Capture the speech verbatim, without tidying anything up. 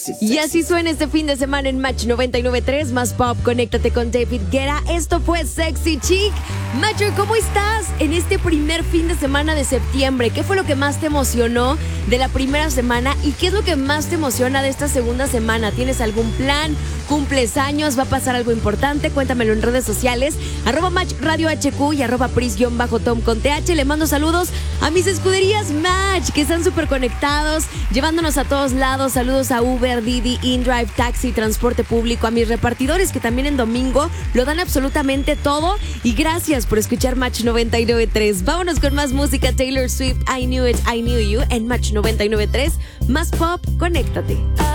Y así suena este fin de semana en Match noventa y nueve punto tres, más pop, conéctate con David Guetta. Esto fue Sexy Chick. Macho, ¿cómo estás en este primer fin de semana de septiembre? ¿Qué fue lo que más te emocionó de la primera semana y qué es lo que más te emociona de esta segunda semana? ¿Tienes algún plan? ¿Cumples años? ¿Va a pasar algo importante? Cuéntamelo en redes sociales, arroba Match Radio H Q y arroba Pris-Tom con T H. Le mando saludos a mis escuderías Match, que están súper conectados, llevándonos a todos lados. Saludos a Uber, Didi, InDrive, Taxi, Transporte Público, a mis repartidores que también en domingo lo dan absolutamente todo. Y gracias por escuchar Match noventa y nueve punto tres. Vámonos con más música. Taylor Swift, I Knew It, I Knew You en Match noventa y nueve punto tres. Más pop, conéctate.